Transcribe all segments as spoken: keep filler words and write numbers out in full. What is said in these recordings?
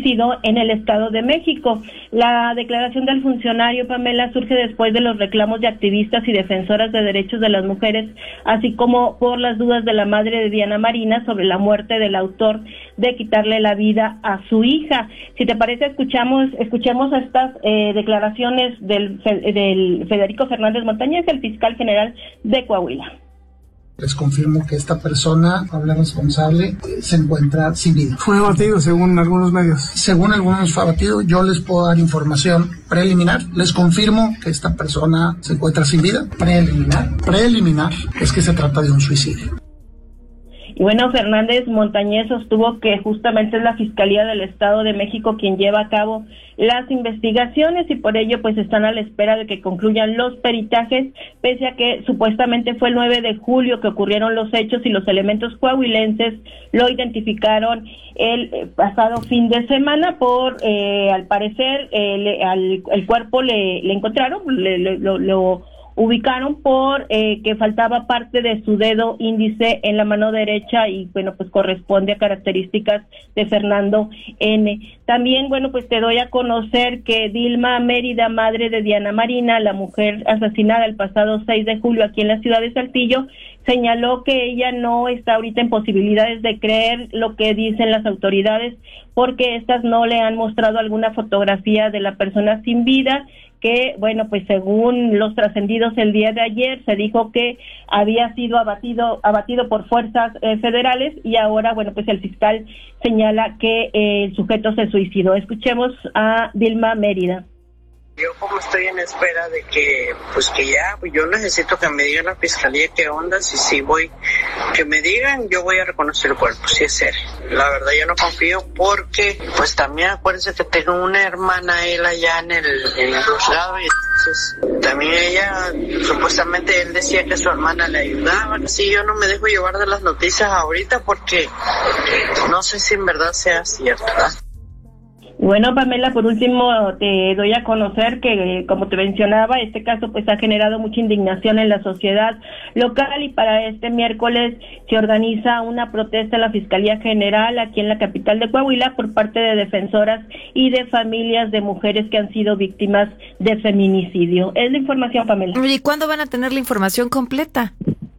feminicida en el Estado de México. La declaración del funcionario, Pamela, surge después de los reclamos de activistas y defensoras de derechos de las mujeres, así como por las dudas de la madre de Diana Marina sobre la muerte del autor de quitarle la vida a su hija. Si te parece, escuchamos escuchemos estas eh, declaraciones del, del Federico Fernández Montañez, el fiscal general de Coahuila. Les confirmo que esta persona, Pablo responsable, se encuentra sin vida. Fue abatido según algunos medios. Según algunos fue abatido, yo les puedo dar información preliminar. Les confirmo que esta persona se encuentra sin vida. Preliminar. Preliminar es que se trata de un suicidio. Y bueno, Fernández Montañez sostuvo que justamente es la Fiscalía del Estado de México quien lleva a cabo las investigaciones y por ello pues están a la espera de que concluyan los peritajes, pese a que supuestamente fue el nueve de julio que ocurrieron los hechos y los elementos coahuilenses lo identificaron el pasado fin de semana por, eh, al parecer, eh, le, al, el cuerpo le, le encontraron, le, le, lo, lo ubicaron por eh, que faltaba parte de su dedo índice en la mano derecha y bueno, pues corresponde a características de Fernando N. También, bueno, pues te doy a conocer que Dilma Mérida, madre de Diana Marina, la mujer asesinada el pasado seis de julio aquí en la ciudad de Saltillo, señaló que ella no está ahorita en posibilidades de creer lo que dicen las autoridades porque estas no le han mostrado alguna fotografía de la persona sin vida, que, bueno, pues según los trascendidos el día de ayer, se dijo que había sido abatido abatido por fuerzas eh, federales y ahora, bueno, pues el fiscal señala que eh, el sujeto se suicidó. Escuchemos a Dilma Mérida. Yo como estoy en espera de que, pues que ya, pues yo necesito que me digan la fiscalía qué onda, si sí voy, que me digan, yo voy a reconocer el cuerpo, si es serio. La verdad yo no confío porque, pues también acuérdense que tengo una hermana él allá en el, en el juzgado y entonces también ella, supuestamente él decía que su hermana le ayudaba. Sí, yo no me dejo llevar de las noticias ahorita porque no sé si en verdad sea cierto, ¿verdad? Bueno, Pamela, por último te doy a conocer que, como te mencionaba, este caso pues ha generado mucha indignación en la sociedad local y para este miércoles se organiza una protesta en la Fiscalía General aquí en la capital de Coahuila por parte de defensoras y de familias de mujeres que han sido víctimas de feminicidio. Es la información, Pamela. ¿Y cuándo van a tener la información completa?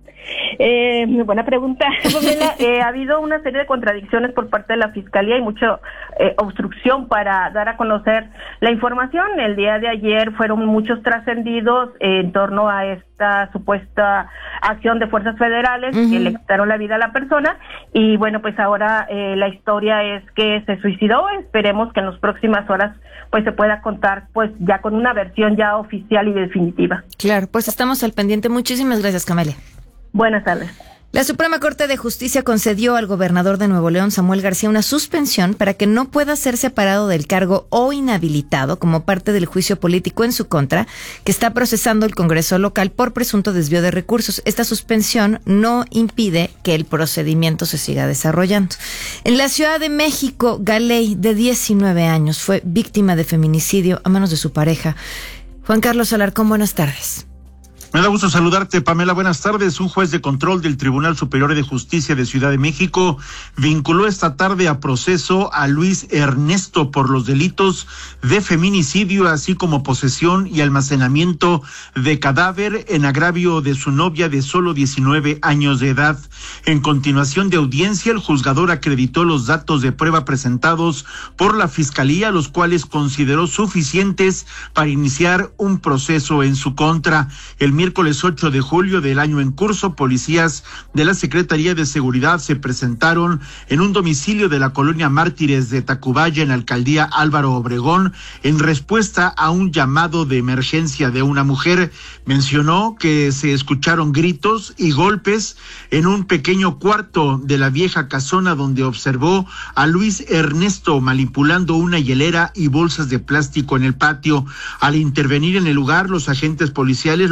Eh, muy buena pregunta, Pamela. eh, ha habido una serie de contradicciones por parte de la Fiscalía y mucha eh, obstrucción para dar a conocer la información. El día de ayer fueron muchos trascendidos eh, en torno a esta supuesta acción de fuerzas federales uh-huh. que le quitaron la vida a la persona y bueno, pues ahora eh, la historia es que se suicidó. Esperemos que en las próximas horas pues se pueda contar pues ya con una versión ya oficial y definitiva. Claro, pues estamos al pendiente. Muchísimas gracias, Camelia. Buenas tardes. La Suprema Corte de Justicia concedió al gobernador de Nuevo León, Samuel García, una suspensión para que no pueda ser separado del cargo o inhabilitado como parte del juicio político en su contra que está procesando el Congreso local por presunto desvío de recursos. Esta suspensión no impide que el procedimiento se siga desarrollando. En la Ciudad de México, Galey, de diecinueve años, fue víctima de feminicidio a manos de su pareja. Juan Carlos Alarcón, buenas tardes. Me da gusto saludarte, Pamela. Buenas tardes. Un juez de control del Tribunal Superior de Justicia de Ciudad de México vinculó esta tarde a proceso a Luis Ernesto por los delitos de feminicidio, así como posesión y almacenamiento de cadáver en agravio de su novia de solo diecinueve años de edad. En continuación de audiencia, el juzgador acreditó los datos de prueba presentados por la Fiscalía, los cuales consideró suficientes para iniciar un proceso en su contra. El miércoles ocho de julio del año en curso, policías de la Secretaría de Seguridad se presentaron en un domicilio de la colonia Mártires de Tacubaya, en la alcaldía Álvaro Obregón, en respuesta a un llamado de emergencia de una mujer. Mencionó que se escucharon gritos y golpes en un pequeño cuarto de la vieja casona, donde observó a Luis Ernesto manipulando una hielera y bolsas de plástico en el patio. Al intervenir en el lugar, los agentes policiales localizaron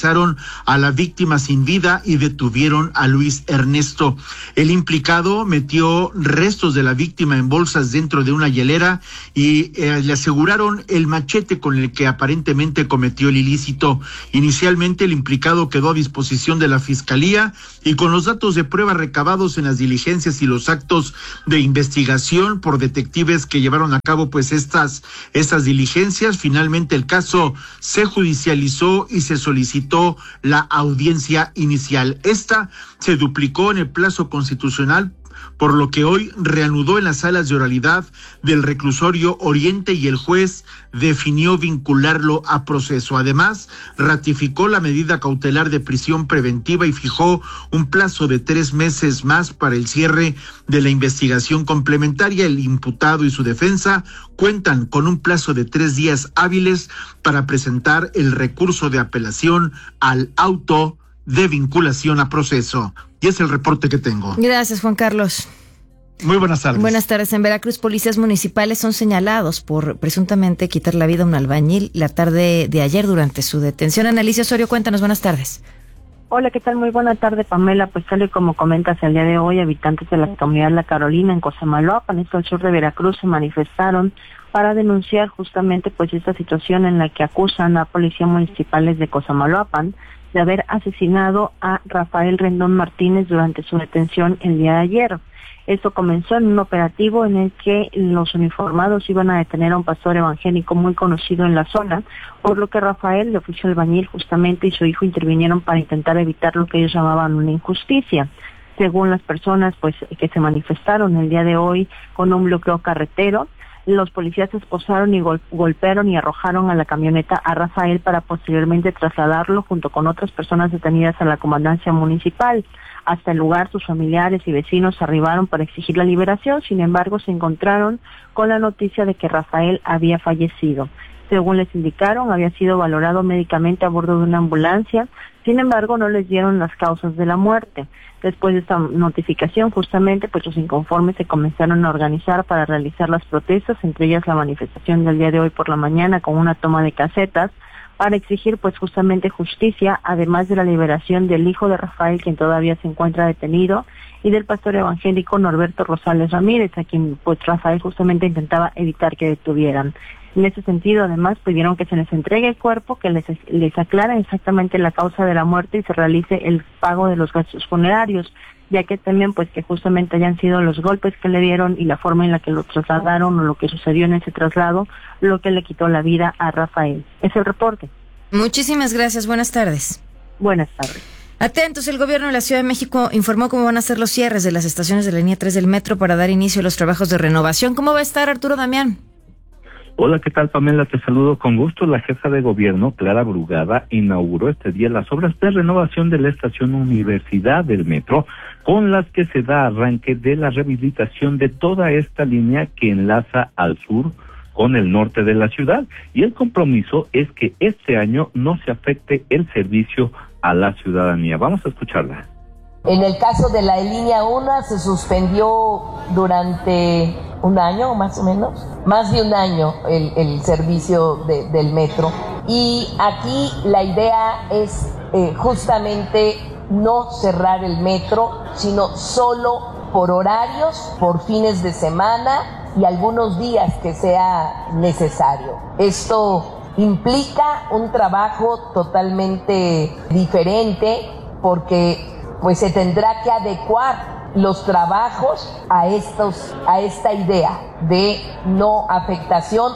localizaron a la víctima sin vida y detuvieron a Luis Ernesto. El implicado metió restos de la víctima en bolsas dentro de una hielera y eh, le aseguraron el machete con el que aparentemente cometió el ilícito. Inicialmente el implicado quedó a disposición de la fiscalía y con los datos de prueba recabados en las diligencias y los actos de investigación por detectives que llevaron a cabo pues estas, estas diligencias, finalmente el caso se judicializó y se solicitó la audiencia inicial. Esta se duplicó en el plazo constitucional, por lo que hoy reanudó en las salas de oralidad del reclusorio Oriente y el juez definió vincularlo a proceso. Además, ratificó la medida cautelar de prisión preventiva y fijó un plazo de tres meses más para el cierre de la investigación complementaria. El imputado y su defensa cuentan con un plazo de tres días hábiles para presentar el recurso de apelación al auto de vinculación a proceso. Y es el reporte que tengo. Gracias, Juan Carlos. Muy buenas tardes. Buenas tardes. En Veracruz, policías municipales son señalados por presuntamente quitar la vida a un albañil la tarde de ayer durante su detención. Analicia Osorio, cuéntanos, buenas tardes. Hola, ¿qué tal? Muy buena tarde, Pamela. Pues tal y como comentas, el día de hoy, habitantes de la comunidad La Carolina, en Cosamaloapan, esto al sur de Veracruz, se manifestaron para denunciar justamente pues esta situación en la que acusan a policías municipales de Cosamaloapan de haber asesinado a Rafael Rendón Martínez durante su detención el día de ayer. Esto comenzó en un operativo en el que los uniformados iban a detener a un pastor evangélico muy conocido en la zona, por lo que Rafael, de oficio albañil justamente, y su hijo intervinieron para intentar evitar lo que ellos llamaban una injusticia. Según las personas pues que se manifestaron el día de hoy con un bloqueo carretero, los policías se esposaron y gol- golpearon y arrojaron a la camioneta a Rafael para posteriormente trasladarlo junto con otras personas detenidas a la comandancia municipal. Hasta el lugar, sus familiares y vecinos arribaron para exigir la liberación, sin embargo se encontraron con la noticia de que Rafael había fallecido. Según les indicaron, había sido valorado médicamente a bordo de una ambulancia, sin embargo no les dieron las causas de la muerte. Después de esta notificación, justamente, pues los inconformes se comenzaron a organizar para realizar las protestas, entre ellas la manifestación del día de hoy por la mañana con una toma de casetas, para exigir pues justamente justicia, además de la liberación del hijo de Rafael, quien todavía se encuentra detenido, y del pastor evangélico Norberto Rosales Ramírez, a quien pues Rafael justamente intentaba evitar que detuvieran. En ese sentido, además, pidieron que se les entregue el cuerpo, que les, les aclaren exactamente la causa de la muerte y se realice el pago de los gastos funerarios, ya que también pues que justamente hayan sido los golpes que le dieron y la forma en la que lo trasladaron o lo que sucedió en ese traslado lo que le quitó la vida a Rafael. Es el reporte. Muchísimas gracias, buenas tardes. Buenas tardes. Atentos, el gobierno de la Ciudad de México informó cómo van a ser los cierres de las estaciones de la línea tres del metro para dar inicio a los trabajos de renovación. ¿Cómo va a estar, Arturo Damián? Hola, ¿qué tal, Pamela? Te saludo con gusto. La jefa de gobierno, Clara Brugada, inauguró este día las obras de renovación de la estación Universidad del Metro, con las que se da arranque de la rehabilitación de toda esta línea que enlaza al sur con el norte de la ciudad. Y el compromiso es que este año no se afecte el servicio a la ciudadanía. Vamos a escucharla. En el caso de la línea uno se suspendió durante un año más o menos, más de un año el, el servicio de, del metro. Y aquí la idea es eh, justamente no cerrar el metro, sino solo por horarios, por fines de semana y algunos días que sea necesario. Esto implica un trabajo totalmente diferente porque pues se tendrá que adecuar los trabajos a estos, a esta idea de no afectación.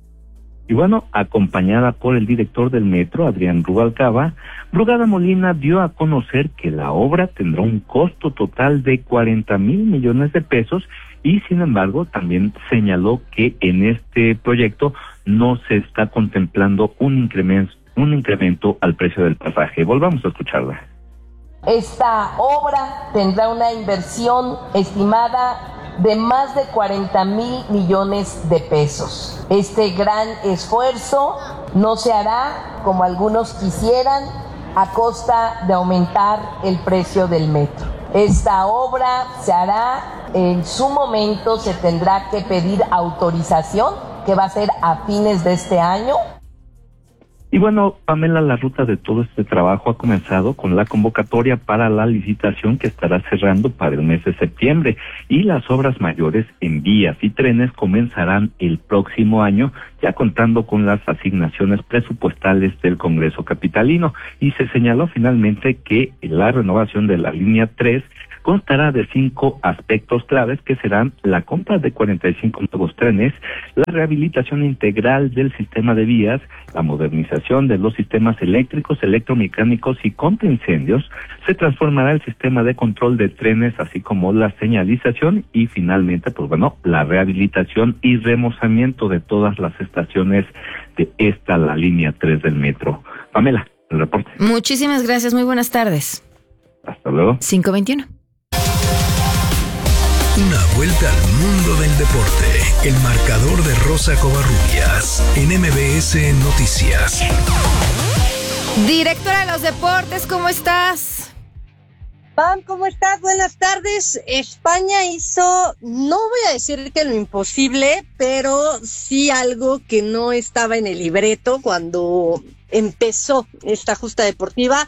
Y bueno, acompañada por el director del metro, Adrián Rubalcaba, Brugada Molina dio a conocer que la obra tendrá un costo total de cuarenta mil millones de pesos y sin embargo también señaló que en este proyecto no se está contemplando un incremento, un incremento al precio del pasaje. Volvamos a escucharla. Esta obra tendrá una inversión estimada de más de cuarenta mil millones de pesos. Este gran esfuerzo no se hará, como algunos quisieran, a costa de aumentar el precio del metro. Esta obra se hará, en su momento se tendrá que pedir autorización, que va a ser a fines de este año. Y bueno, Pamela, la ruta de todo este trabajo ha comenzado con la convocatoria para la licitación que estará cerrando para el mes de septiembre, y las obras mayores en vías y trenes comenzarán el próximo año, ya contando con las asignaciones presupuestales del Congreso capitalino. Y se señaló finalmente que la renovación de la línea tres constará de cinco aspectos claves, que serán la compra de cuarenta y cinco nuevos trenes, la rehabilitación integral del sistema de vías, la modernización de los sistemas eléctricos, electromecánicos y contra incendios, se transformará el sistema de control de trenes, así como la señalización, y finalmente, pues bueno, la rehabilitación y remozamiento de todas las estaciones de esta, la línea tres del metro. Pamela, el reporte. Muchísimas gracias, muy buenas tardes. Hasta luego. cinco veintiuno. Una vuelta al mundo del deporte. El marcador de Rosa Covarrubias en M B S Noticias. Directora de los deportes, ¿cómo estás? Pam, ¿cómo estás? Buenas tardes. España hizo, no voy a decir que lo imposible, pero sí algo que no estaba en el libreto cuando empezó esta justa deportiva,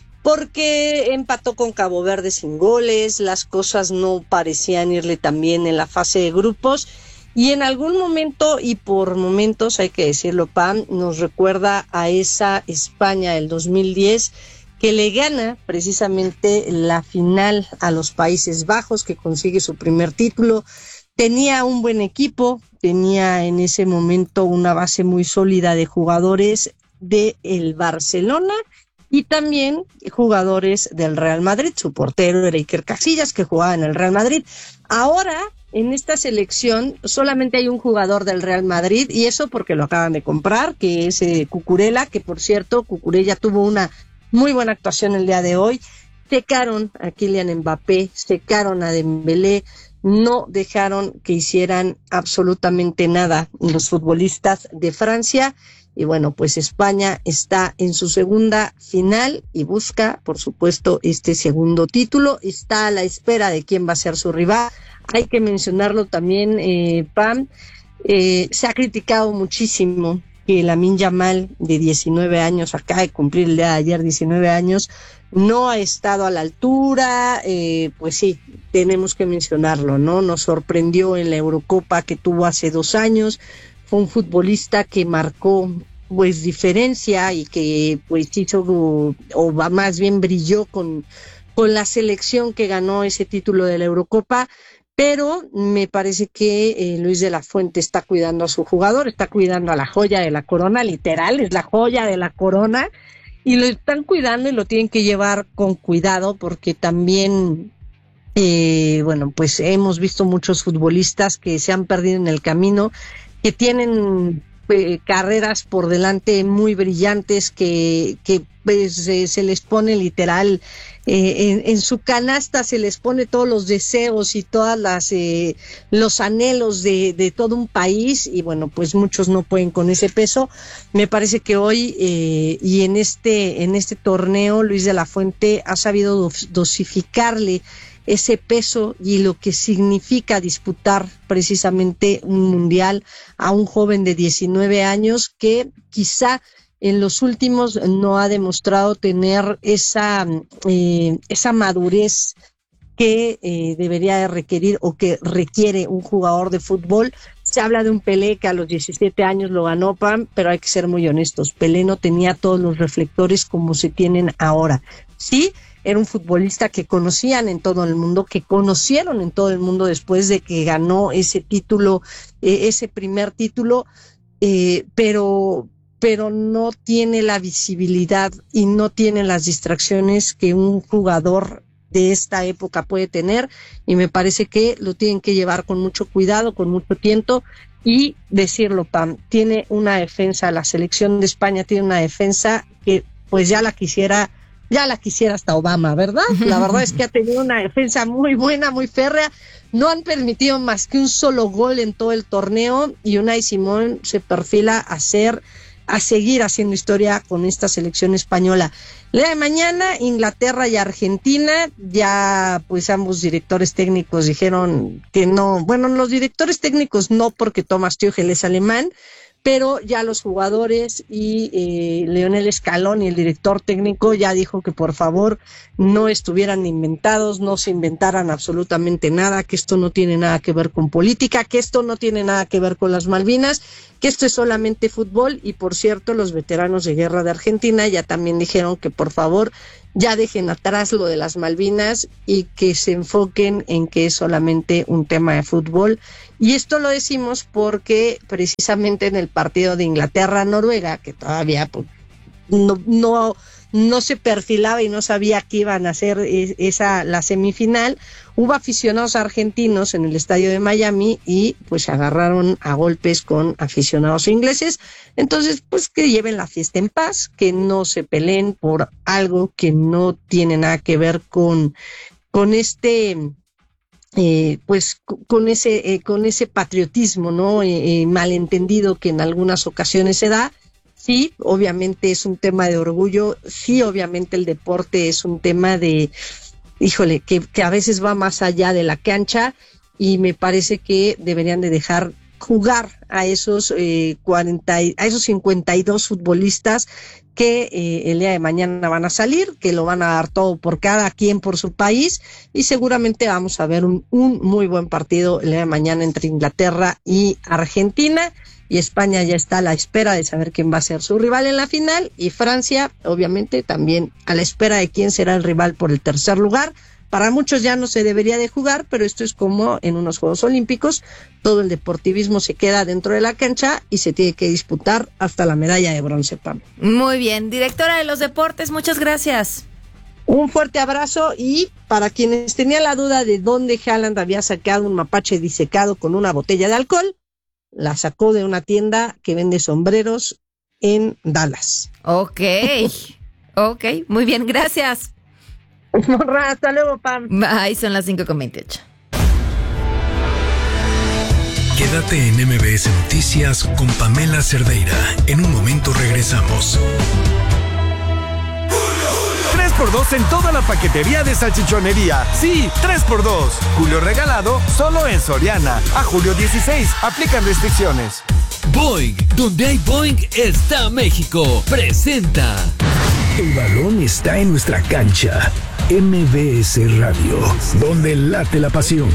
porque empató con Cabo Verde sin goles, las cosas no parecían irle tan bien en la fase de grupos, y en algún momento, y por momentos hay que decirlo, Pam, nos recuerda a esa España del dos mil diez, que le gana precisamente la final a los Países Bajos, que consigue su primer título. Tenía un buen equipo, tenía en ese momento una base muy sólida de jugadores del Barcelona, y también jugadores del Real Madrid. Su portero era Iker Casillas, que jugaba en el Real Madrid. Ahora, en esta selección, solamente hay un jugador del Real Madrid, y eso porque lo acaban de comprar, que es eh, Cucurella, que por cierto, Cucurella tuvo una muy buena actuación el día de hoy. Secaron a Kylian Mbappé, secaron a Dembélé, no dejaron que hicieran absolutamente nada los futbolistas de Francia. Y bueno, pues España está en su segunda final y busca, por supuesto, este segundo título. Está a la espera de quién va a ser su rival. Hay que mencionarlo también, eh, Pam, eh, se ha criticado muchísimo que Lamine Yamal, de diecinueve años, acaba de cumplir el día de ayer diecinueve años, no ha estado a la altura. Eh, pues sí, tenemos que mencionarlo, ¿no? Nos sorprendió en la Eurocopa que tuvo hace dos años. Fue un futbolista que marcó pues diferencia y que pues hizo, o más bien brilló con, con la selección que ganó ese título de la Eurocopa, pero me parece que eh, Luis de la Fuente está cuidando a su jugador, está cuidando a la joya de la corona, literal, es la joya de la corona, y lo están cuidando y lo tienen que llevar con cuidado, porque también eh, bueno, pues hemos visto muchos futbolistas que se han perdido en el camino, que tienen eh, carreras por delante muy brillantes, que, que pues, eh, se les pone literal, eh, en, en su canasta se les pone todos los deseos y todas las eh, los anhelos de, de todo un país, y bueno, pues muchos no pueden con ese peso. Me parece que hoy eh, y en este, en este torneo Luis de la Fuente ha sabido dosificarle ese peso y lo que significa disputar precisamente un mundial a un joven de diecinueve años que quizá en los últimos no ha demostrado tener esa eh, esa madurez que eh, debería de requerir o que requiere un jugador de fútbol. Se habla de un Pelé que a los diecisiete años lo ganó, Pam, pero hay que ser muy honestos. Pelé no tenía todos los reflectores como se tienen ahora. Sí, era un futbolista que conocían en todo el mundo, que conocieron en todo el mundo después de que ganó ese título, eh, ese primer título, eh, pero, pero no tiene la visibilidad y no tiene las distracciones que un jugador de esta época puede tener, y me parece que lo tienen que llevar con mucho cuidado, con mucho tiento, y decirlo, Pam, tiene una defensa, la selección de España tiene una defensa que pues ya la quisiera Ya la quisiera hasta Obama, ¿verdad? La verdad es que ha tenido una defensa muy buena, muy férrea. No han permitido más que un solo gol en todo el torneo, y Unai Simón se perfila a ser, a seguir haciendo historia con esta selección española. El día de mañana, Inglaterra y Argentina, ya pues ambos directores técnicos dijeron que no. Bueno, los directores técnicos no, porque Thomas Tuchel es alemán, pero ya los jugadores y eh, Leonel Scaloni, el director técnico, ya dijo que por favor no estuvieran inventados, no se inventaran absolutamente nada, que esto no tiene nada que ver con política, que esto no tiene nada que ver con las Malvinas, que esto es solamente fútbol. Y por cierto, los veteranos de guerra de Argentina ya también dijeron que por favor ya dejen atrás lo de las Malvinas y que se enfoquen en que es solamente un tema de fútbol. Y esto lo decimos porque precisamente en el partido de Inglaterra-Noruega, que todavía pues, no, no, no se perfilaba y no sabía que iban a hacer esa la semifinal, hubo aficionados argentinos en el estadio de Miami y pues se agarraron a golpes con aficionados ingleses. Entonces, pues que lleven la fiesta en paz, que no se peleen por algo que no tiene nada que ver con, con este... Eh, pues con ese eh, con ese patriotismo, ¿no? Eh, eh, malentendido que en algunas ocasiones se da. Sí, obviamente es un tema de orgullo, sí, obviamente el deporte es un tema de, híjole, que, que a veces va más allá de la cancha, y me parece que deberían de dejar jugar a esos eh, cuarenta, a esos cincuenta y dos futbolistas que eh, el día de mañana van a salir, que lo van a dar todo por cada quien por su país, y seguramente vamos a ver un, un muy buen partido el día de mañana entre Inglaterra y Argentina. Y España ya está a la espera de saber quién va a ser su rival en la final, y Francia obviamente también a la espera de quién será el rival por el tercer lugar. Para muchos ya no se debería de jugar, pero esto es como en unos Juegos Olímpicos, todo el deportivismo se queda dentro de la cancha y se tiene que disputar hasta la medalla de bronce, Pam. Muy bien, directora de los deportes, muchas gracias. Un fuerte abrazo, y para quienes tenían la duda de dónde Haaland había sacado un mapache disecado con una botella de alcohol, la sacó de una tienda que vende sombreros en Dallas. Ok, ok, muy bien, gracias. Hasta luego, Pam. Bye, son las cinco con veintiocho. Quédate en M B S Noticias con Pamela Cerdeira. En un momento regresamos. tres por dos en toda la paquetería de salchichonería. Sí, tres por dos. Julio regalado solo en Soriana. A julio dieciséis. Aplican restricciones. Boing, donde hay Boing está México. Presenta. El balón está en nuestra cancha. M B S Radio, donde late la pasión.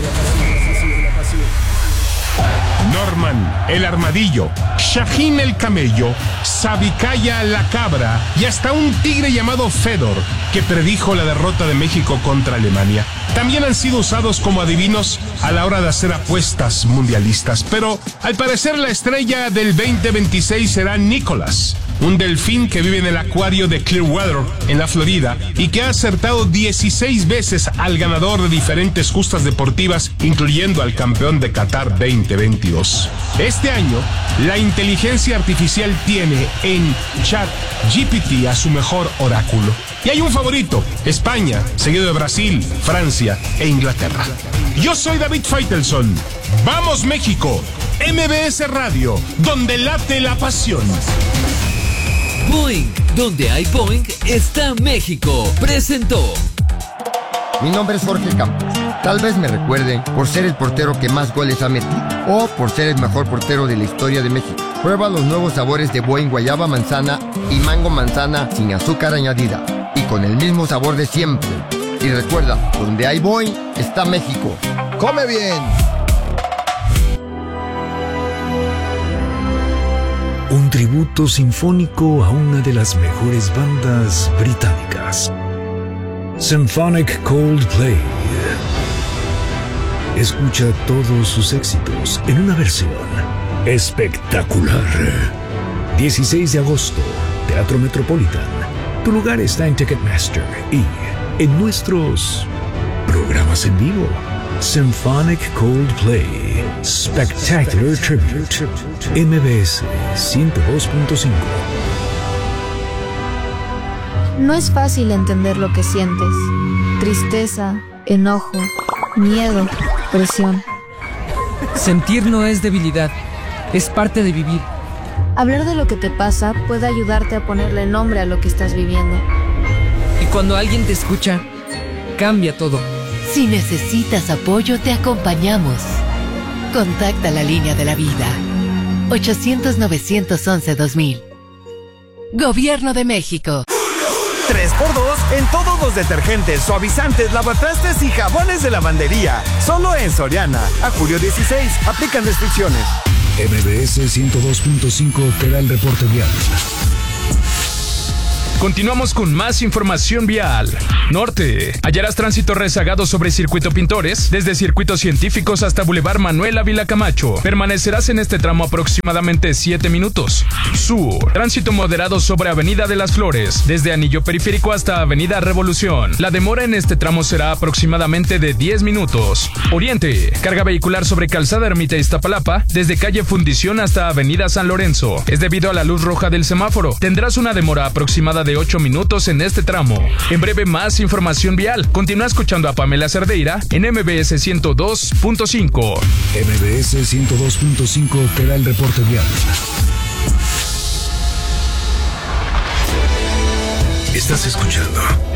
Norman, el armadillo, Shaheen el camello, Sabikaya la cabra y hasta un tigre llamado Fedor, que predijo la derrota de México contra Alemania. También han sido usados como adivinos a la hora de hacer apuestas mundialistas, pero al parecer la estrella del veinte veintiséis será Nicholas, un delfín que vive en el acuario de Clearwater, en la Florida, y que ha acertado dieciséis veces al ganador de diferentes justas deportivas, incluyendo al campeón de Qatar veinte veintidós. Este año, la inteligencia artificial tiene en ChatGPT a su mejor oráculo. Y hay un favorito, España, seguido de Brasil, Francia e Inglaterra. Yo soy David Feitelson. ¡Vamos, México! M B S Radio, donde late la pasión. Boing, donde hay Boing está México. Presentó. Mi nombre es Jorge Campos. Tal vez me recuerden por ser el portero que más goles ha metido, o por ser el mejor portero de la historia de México. Prueba los nuevos sabores de Boing guayaba manzana y mango manzana sin azúcar añadida, y con el mismo sabor de siempre. Y recuerda, donde hay Boing está México. ¡Come bien! Un tributo sinfónico a una de las mejores bandas británicas. Symphonic Coldplay. Escucha todos sus éxitos en una versión espectacular. dieciséis de agosto, Teatro Metropolitan. Tu lugar está en Ticketmaster y en nuestros programas en vivo. Symphonic Coldplay Spectacular Tribute. M B S ciento dos punto cinco. No es fácil entender lo que sientes. Tristeza, enojo, miedo, presión. Sentir no es debilidad, es parte de vivir. Hablar de lo que te pasa puede ayudarte a ponerle nombre a lo que estás viviendo. Y cuando alguien te escucha, cambia todo. Si necesitas apoyo, te acompañamos. Contacta la línea de la vida. ochocientos novecientos once dos mil. Gobierno de México. tres por dos en todos los detergentes, suavizantes, lavatrastes y jabones de lavandería. Solo en Soriana. A julio dieciséis. Aplican restricciones. M B S ciento dos punto cinco te da el reporte vial. Continuamos con más información vial. Norte. Hallarás tránsito rezagado sobre Circuito Pintores, desde Circuitos Científicos hasta Boulevard Manuel Ávila Camacho. Permanecerás en este tramo aproximadamente siete minutos. Sur. Tránsito moderado sobre Avenida de las Flores, desde Anillo Periférico hasta Avenida Revolución. La demora en este tramo será aproximadamente de diez minutos. Oriente. Carga vehicular sobre Calzada Ermita Iztapalapa, desde calle Fundición hasta Avenida San Lorenzo. Es debido a la luz roja del semáforo. Tendrás una demora aproximada de ocho minutos en este tramo. En breve, más información vial. Continúa escuchando a Pamela Cerdeira en M B S ciento dos punto cinco. M B S ciento dos punto cinco te da el reporte vial. Estás escuchando